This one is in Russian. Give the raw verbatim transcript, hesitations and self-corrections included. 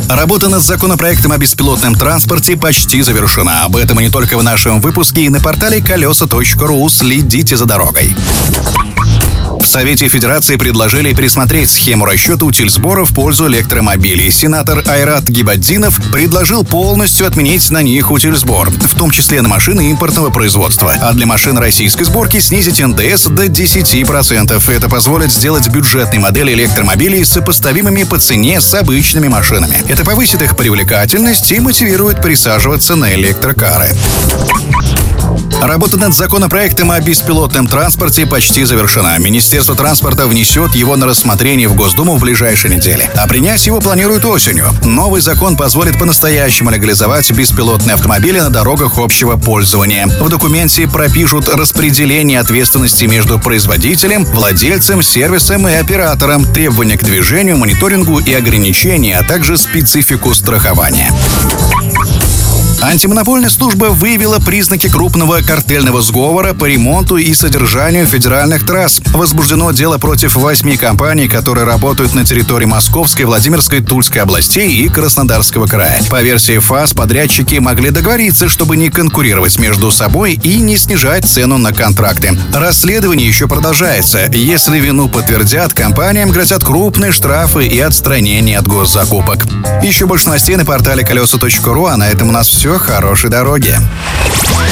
Работа над законопроектом о беспилотном транспорте почти завершена. Об этом и не только в нашем выпуске, и на портале колеса точка ру. Следите за дорогой. В Совете Федерации предложили пересмотреть схему расчета утильсбора в пользу электромобилей. Сенатор Айрат Гибаддинов предложил полностью отменить на них утильсбор, в том числе на машины импортного производства. А для машин российской сборки снизить эн дэ эс до десяти процентов. Это позволит сделать бюджетные модели электромобилей сопоставимыми по цене с обычными машинами. Это повысит их привлекательность и мотивирует присаживаться на электрокары. Работа над законопроектом о беспилотном транспорте почти завершена. Министерство транспорта внесет его на рассмотрение в Госдуму в ближайшей неделе. А принять его планируют осенью. Новый закон позволит по-настоящему легализовать беспилотные автомобили на дорогах общего пользования. В документе пропишут распределение ответственности между производителем, владельцем, сервисом и оператором, требования к движению, мониторингу и ограничения, а также специфику страхования. Антимонопольная служба выявила признаки крупного картельного сговора по ремонту и содержанию федеральных трасс. Возбуждено дело против восьми компаний, которые работают на территории Московской, Владимирской, Тульской областей и Краснодарского края. По версии ФАС, подрядчики могли договориться, чтобы не конкурировать между собой и не снижать цену на контракты. Расследование еще продолжается. Если вину подтвердят, компаниям грозят крупные штрафы и отстранение от госзакупок. Еще больше новостей на портале колеса точка ру, а на этом у нас все. Хорошей дороги.